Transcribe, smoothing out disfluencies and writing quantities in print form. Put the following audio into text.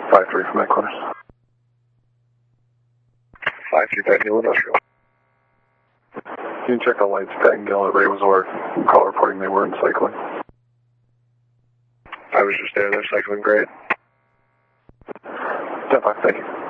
5-3 from Equinus. 5-3 back Hill Industrial. Can you check the lights at Gill at Ravensor? Call reporting they weren't cycling. I was just there. They're cycling great. 10-5, thank you.